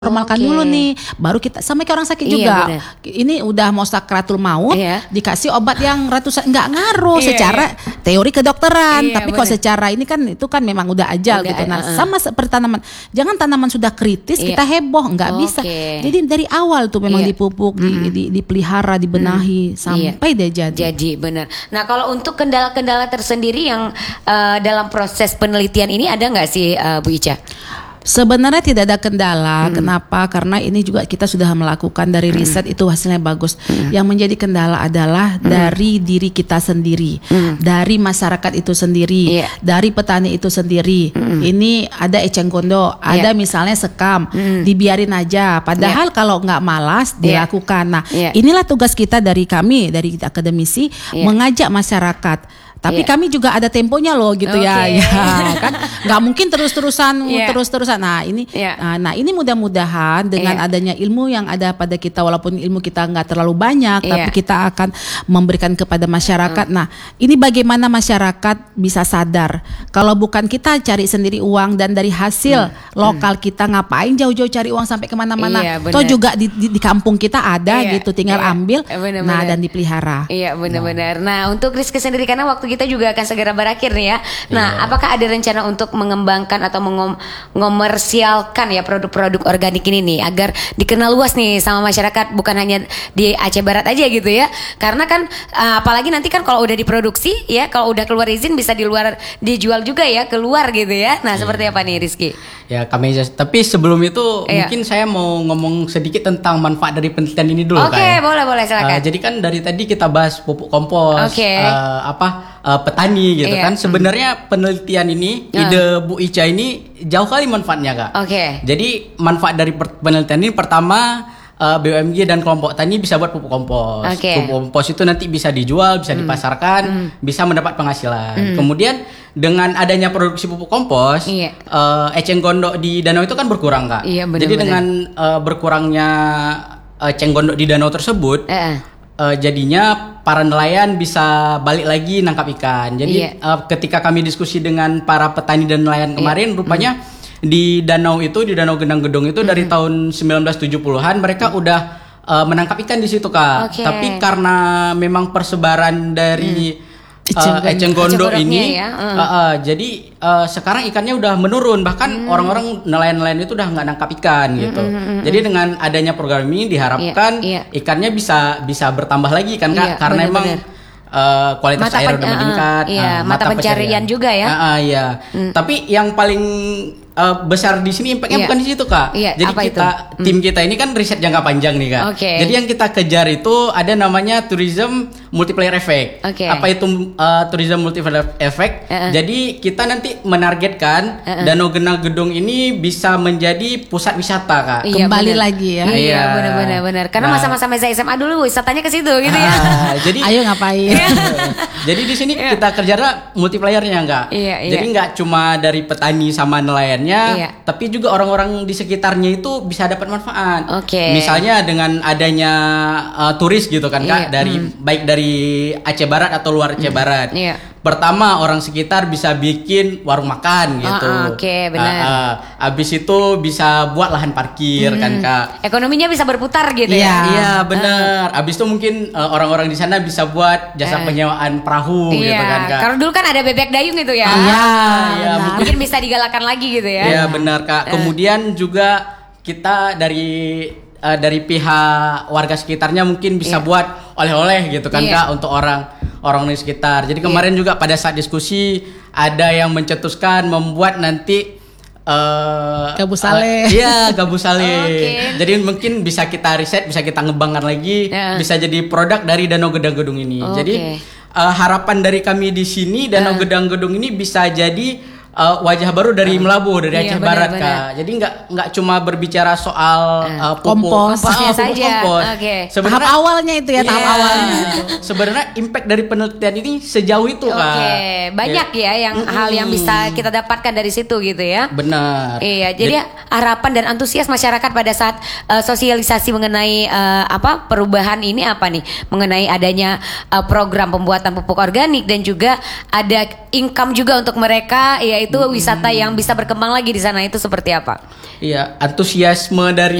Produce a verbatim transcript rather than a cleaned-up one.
normalkan Oke. dulu nih, baru kita sama kayak orang sakit Iya, juga. benar. Ini udah mau sakratul maut, Iya. dikasih obat yang ratusan, nggak ngaruh Iya, secara teori kedokteran, Iya, tapi kok benar. secara ini kan itu kan memang udah ajal Udah, gitu. Nah, uh-uh. sama seperti tanaman, jangan tanaman sudah kritis Iya. kita heboh, nggak bisa. Oke. Jadi dari awal tuh memang Iya. dipupuk, di, di, dipelihara, dibenahi sampai dia jadi. Jadi benar. Nah kalau untuk kendala-kendala tersendiri yang uh, dalam proses penelitian ini ada nggak sih uh, Bu Ica? Sebenarnya tidak ada kendala. Kenapa? Karena ini juga kita sudah melakukan dari riset itu hasilnya bagus. Yang menjadi kendala adalah dari diri kita sendiri, dari masyarakat itu sendiri, Iya. dari petani itu sendiri. Ini ada eceng gondok, ada misalnya sekam, dibiarin aja. Padahal kalau nggak malas Iya. dilakukan. Nah, Iya. inilah tugas kita dari kami, dari akademisi, Iya. mengajak masyarakat. Tapi Iya. kami juga ada temponya loh gitu ya, Oke. ya kan nggak mungkin terus-terusan Iya. terus-terusan. Nah ini, Iya. nah, nah ini mudah-mudahan dengan Iya. adanya ilmu yang ada pada kita, walaupun ilmu kita nggak terlalu banyak, Iya. tapi kita akan memberikan kepada masyarakat. Nah ini bagaimana masyarakat bisa sadar kalau bukan kita cari sendiri uang dan dari hasil lokal kita, ngapain jauh-jauh cari uang sampai kemana-mana? Iya, benar. Toh juga di, di, di kampung kita ada Iya, gitu, tinggal iya. ambil, Benar-benar. nah dan dipelihara. Iya benar-benar. Nah untuk Rizky sendiri karena waktu kita juga akan segera berakhir nih ya. Nah Iya. apakah ada rencana untuk mengembangkan atau mengomersialkan ya produk-produk organik ini nih agar dikenal luas nih sama masyarakat, bukan hanya di Aceh Barat aja gitu ya? Karena kan uh, apalagi nanti kan kalau udah diproduksi ya, kalau udah keluar izin bisa di luar dijual juga ya, keluar gitu ya. Nah seperti apa nih Rizky? Ya kami aja. Tapi sebelum itu Iya. mungkin saya mau ngomong sedikit tentang manfaat dari penelitian ini dulu. Oke, Kak, ya. boleh boleh silakan. Uh, jadi kan dari tadi kita bahas pupuk kompos, Oke. uh, apa uh, petani gitu Iya. kan. Sebenarnya penelitian ini, Uh. ide Bu Ica ini jauh kali manfaatnya Kak. Oke. Jadi manfaat dari per- penelitian ini pertama, uh, B U M G dan kelompok tani bisa buat pupuk kompos. Oke. Pupuk kompos itu nanti bisa dijual, bisa dipasarkan, bisa mendapat penghasilan. Kemudian dengan adanya produksi pupuk kompos, Iya. uh, eceng gondok di danau itu kan berkurang Kak. Iya, benar-benar. Jadi dengan uh, berkurangnya eceng gondok di danau tersebut, Eh, uh, jadinya para nelayan bisa balik lagi nangkap ikan. Jadi Iya. uh, ketika kami diskusi dengan para petani dan nelayan kemarin, rupanya di danau itu, di Danau Gendang Gedung itu dari tahun sembilan belas tujuh puluhan mereka udah uh, menangkap ikan di situ Kak. Oke. Tapi karena memang persebaran dari Eceng uh, eceng gondok Eceng gondoknya ini, ya, uh. uh, uh, jadi uh, sekarang ikannya udah menurun. Bahkan orang-orang nelayan-nelayan itu udah nggak nangkap ikan gitu. Jadi dengan adanya program ini diharapkan Iya, iya. ikannya bisa bisa bertambah lagi kan Kak, Iya, karena emang benar-benar. uh, kualitas Mata air pen- udah uh, meningkat. iya, uh, mata pencarian juga ya. Uh, uh, iya. Tapi yang paling uh, besar di sini impactnya Iya. bukan di situ Kak. Iya, Jadi apa kita itu? tim kita ini kan riset jangka panjang nih Kak. Oke. Jadi yang kita kejar itu ada namanya tourism multiplier effect. Oke. Apa itu uh, tourism multiplier effect? Uh-uh. Jadi kita nanti menargetkan Uh-uh. Danau Gendang Gedung ini bisa menjadi pusat wisata Kak. Iya, Kembali benar. lagi ya. Iya, Iya. benar-benar benar. Karena Nah. masa-masa masa S M A dulu wisatanya ke situ gitu ya. Ah, jadi Ayo ngapain? jadi di sini kita kerjanya multipliernya enggak. Iya, iya. Jadi enggak cuma dari petani sama nelayannya, Iya. tapi juga orang-orang di sekitarnya itu bisa dapat manfaat. Oke. Misalnya dengan adanya uh, turis gitu kan Iya, Kak, dari baik dari Aceh Barat atau luar Aceh Barat. Iya. Pertama orang sekitar bisa bikin warung makan gitu. Ah, ah, oke, benar. Ah, ah. Abis itu bisa buat lahan parkir kan Kak. Ekonominya bisa berputar gitu Iya. ya. Iya benar. Abis itu mungkin uh, orang-orang di sana bisa buat jasa Eh. penyewaan perahu gitu Iya, kan Kak. karena dulu kan ada bebek dayung itu ya. Iya, iya, benar. Mungkin bisa digalakan lagi gitu ya. Iya benar Kak. Kemudian juga kita dari uh, dari pihak warga sekitarnya mungkin bisa Iya. buat oleh-oleh gitu kan Iya. Kak untuk orang orang di sekitar. Jadi kemarin juga pada saat diskusi ada yang mencetuskan membuat nanti uh, Gabu sale. uh, iya gabu sale. Oke. Jadi mungkin bisa kita riset, bisa kita ngembangkan lagi, Ya. bisa jadi produk dari Danau Gendang Gedung ini. Oke. Jadi uh, harapan dari kami di sini Danau Ah. Gendang Gedung ini bisa jadi uh, wajah baru dari Melabu, dari Iya, Aceh benar, Barat benar. Kak. Jadi nggak nggak cuma berbicara soal uh, pupuk, Kompos. ah, Komposnya pupuk saja. kompos. Oke. Tahap Sebenarnya awalnya itu ya, tahap Iya. awalnya. sebenarnya impact dari penelitian ini sejauh itu Kak. Oke, banyak ya yang Mm-mm. hal yang bisa kita dapatkan dari situ gitu ya. Benar. Iya, jadi harapan dan antusias masyarakat pada saat uh, sosialisasi mengenai uh, apa perubahan ini apa nih? Mengenai adanya uh, program pembuatan pupuk organik dan juga ada income juga untuk mereka, ya itu wisata yang bisa berkembang lagi di sana itu seperti apa? Iya, antusiasme dari